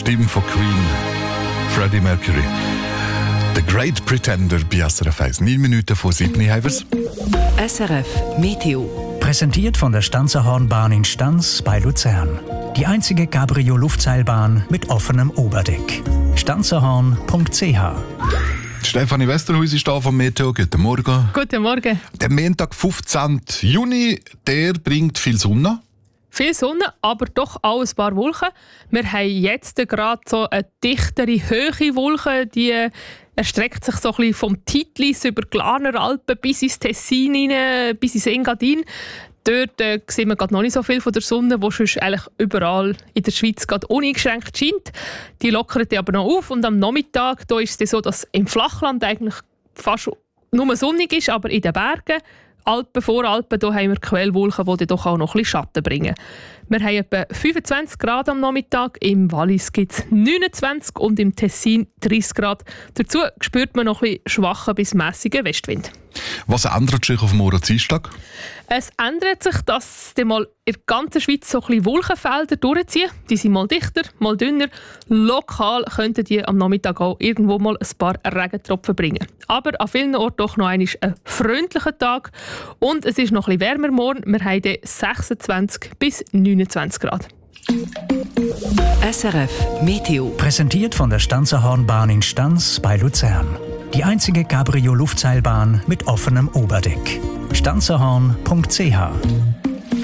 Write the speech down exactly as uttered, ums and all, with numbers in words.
Stimme von Queen, Freddie Mercury. The Great Pretender bei S R F eins. Neun Minuten vor sieben haben wir's. S R F Meteo. Präsentiert von der Stanzerhornbahn in Stanz bei Luzern. Die einzige Cabrio-Luftseilbahn mit offenem Oberdeck. stanzerhorn punkt c h. Stefanie Westerhuis ist da vom Meteo. Guten Morgen. Guten Morgen. Der Montag, fünfzehnten Juni, der bringt viel Sonne. Viel Sonne, aber doch auch ein paar Wolken. Wir haben jetzt gerade so eine dichtere, hohe Wolke, die erstreckt sich so ein bisschen vom Titlis über die Glarner Alpen bis ins Tessin rein, bis ins Engadin. Dort äh, sehen wir gerade noch nicht so viel von der Sonne, die sonst eigentlich überall in der Schweiz gerade uneingeschränkt scheint. Die lockert aber noch auf und am Nachmittag da ist es so, dass im Flachland eigentlich fast nur sonnig ist, aber in den Bergen, Alpen, Voralpen, da haben wir Quellwolken, die doch auch noch ein bisschen Schatten bringen. Wir haben etwa fünfundzwanzig Grad am Nachmittag, im Wallis gibt es neunundzwanzig und im Tessin dreißig Grad. Dazu spürt man noch ein bisschen schwachen bis mässigen Westwind. Was ändert sich auf morgen Dienstag? Es ändert sich, dass dann mal in der ganzen Schweiz so ein bisschen Wolkenfelder durchziehen. Die sind mal dichter, mal dünner. Lokal könnten die am Nachmittag auch irgendwo mal ein paar Regentropfen bringen. Aber an vielen Orten doch noch einmal ein freundlicher Tag. Und es ist noch ein bisschen wärmer morgen. Wir haben sechsundzwanzig bis neunundzwanzig Grad. S R F Meteo. Präsentiert von der Stanzerhornbahn in Stanz bei Luzern. Die einzige Cabrio-Luftseilbahn mit offenem Oberdeck. stanzerhorn punkt c h.